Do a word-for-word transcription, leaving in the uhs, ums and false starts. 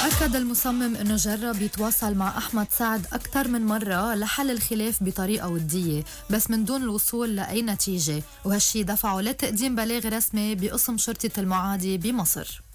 أكد المصمم أنه جرب يتواصل مع أحمد سعد أكثر من مرة لحل الخلاف بطريقة ودية، بس من دون الوصول لأي نتيجة، وهالشي دفعه لتقديم بلاغ رسمي بقسم شرطة المعادي بمصر.